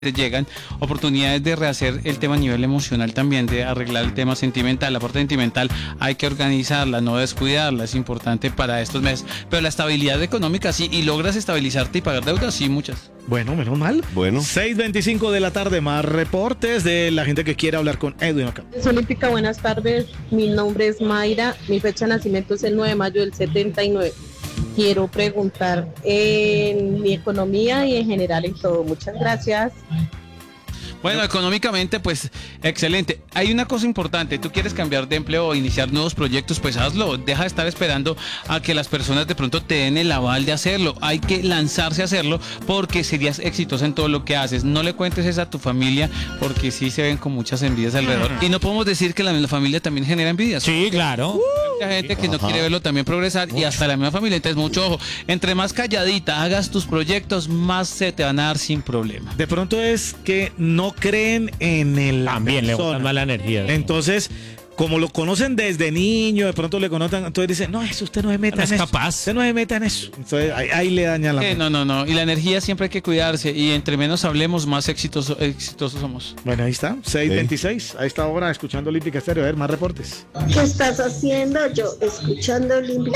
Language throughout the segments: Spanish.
te llegan oportunidades de rehacer el tema a nivel emocional también, de arreglar el tema sentimental. La parte sentimental hay que organizarla, no descuidarla, es importante para estos meses. Pero la estabilidad económica sí, y logras estabilizarte y pagar deudas, sí, muchas. Bueno, menos mal. Bueno. 6:25 de la tarde, más reportes de la gente que quiere hablar con Edwin acá. Olímpica, buenas tardes. Mi nombre es Mayra. Mi fecha de nacimiento es el 9 de mayo del 79. Quiero preguntar en mi economía y en general en todo. Muchas gracias. Bueno, económicamente, pues, excelente. Hay una cosa importante, tú quieres cambiar de empleo o iniciar nuevos proyectos, pues hazlo. Deja de estar esperando a que las personas de pronto te den el aval de hacerlo. Hay que lanzarse a hacerlo porque serías exitoso en todo lo que haces. No le cuentes eso a tu familia porque sí se ven con muchas envidias alrededor. Y no podemos decir que la misma familia también genera envidias. Sí, claro. Hay mucha gente que no quiere verlo también progresar y hasta la misma familia. Entonces, mucho ojo. Entre más calladita hagas tus proyectos, más se te van a dar sin problema. De pronto es que no creen en el También le botan mala energía. Entonces, como lo conocen desde niño, de pronto le conocen, entonces dicen, no, eso usted no se meta No en es eso. capaz. Usted no se meta en eso. Entonces, ahí le daña la mente. No. Y la energía siempre hay que cuidarse. Y entre menos hablemos, más exitosos somos. Bueno, ahí está, 6:26, a esta hora, escuchando Olímpica Estéreo. A ver, más reportes. ¿Qué estás haciendo? Yo, escuchando Olímpica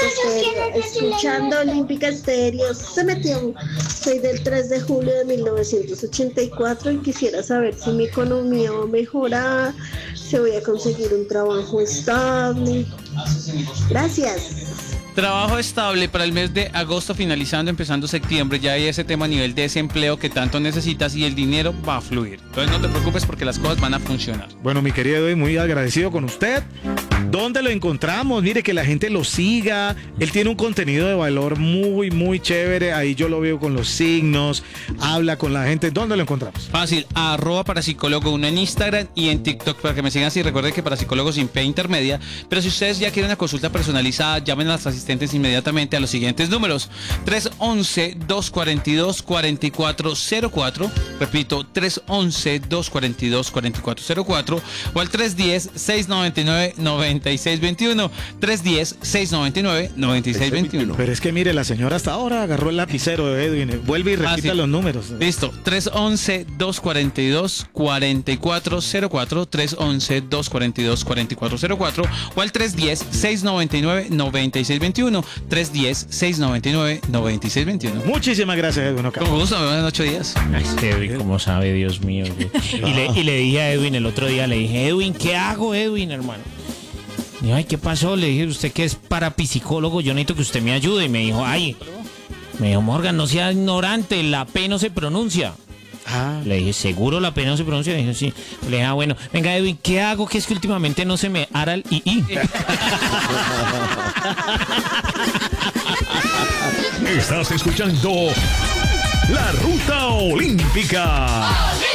Estéreo. Se metió. Soy del 3 de julio de 1984 y quisiera saber si mi economía va a mejorar, si voy a conseguir un trabajo estable. Gracias. Trabajo estable para el mes de agosto, finalizando, empezando septiembre. Ya hay ese tema a nivel de desempleo que tanto necesitas y el dinero va a fluir. Entonces no te preocupes porque las cosas van a funcionar. Bueno, mi querido Edwin, muy agradecido con usted. ¿Dónde lo encontramos? Mire, que la gente lo siga. Él tiene un contenido de valor muy, muy chévere. Ahí yo lo veo con los signos. Habla con la gente. ¿Dónde lo encontramos? Fácil, @parapsicólogo1 en Instagram y en TikTok para que me sigan así. Recuerden que Parapsicólogo sin P intermedia. Pero si ustedes ya quieren una consulta personalizada, llamen a las asistentes inmediatamente a los siguientes números: 311-242-4404. Repito, 311-242-4404 o al 310-699-9621. 310-699-9621. Pero es que mire, la señora hasta ahora agarró el lapicero de Edwin. Vuelve y repita los números. Listo, 311-242-4404, 311-242-4404 o al 310-699-9621, 310-699-9621. Muchísimas gracias, Edwin. Con gusto, me van en 8 días. Ay, Edwin, ¿cómo sabe? Dios mío. Y le dije a Edwin el otro día, le dije, Edwin, ¿qué hago, Edwin, hermano? Y yo, ay, ¿qué pasó? Le dije, usted que es parapsicólogo, yo necesito que usted me ayude. Y me dijo, Morgan, no sea ignorante, la P no se pronuncia. Le dije, ¿seguro la P no se pronuncia? Le dije, sí. Le dije, bueno, venga, Edwin, ¿qué hago? Que es que últimamente no se me ara el I. Estás escuchando La Ruta Olímpica.